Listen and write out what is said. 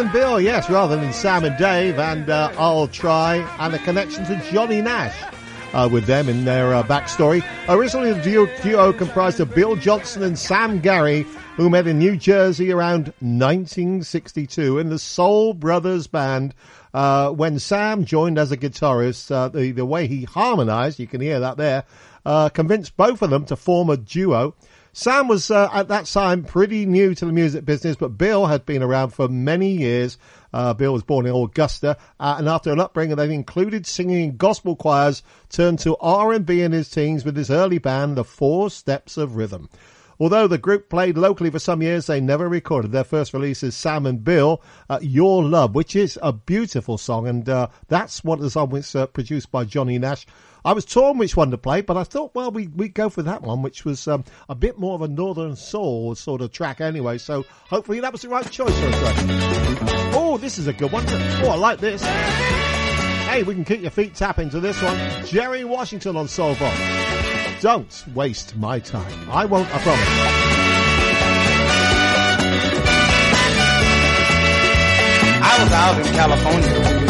and Bill, yes, rather than Sam and Dave, and I'll Try, and a connection to Johnny Nash with them in their backstory. Originally, the duo comprised of Bill Johnson and Sam Gary, who met in New Jersey around 1962 in the Soul Brothers Band. When Sam joined as a guitarist, the way he harmonized, you can hear that there, convinced both of them to form a duo. Sam was, at that time, pretty new to the music business, but Bill had been around for many years. Bill was born in Augusta, and after an upbringing that included singing in gospel choirs, turned to R&B in his teens with his early band, The Four Steps of Rhythm. Although the group played locally for some years, they never recorded. Their first release is Sam and Bill, Your Love, which is a beautiful song, and that's what the song was produced by Johnny Nash. I was torn which one to play, but I thought, well, we'd go for that one, which was a bit more of a Northern Soul sort of track anyway, so hopefully that was the right choice for us. Oh, this is a good one. Oh, I like this. Hey, we can keep your feet tapping to this one. Jerry Washington on Soul Box. Don't waste my time. I won't, I promise. I was out in California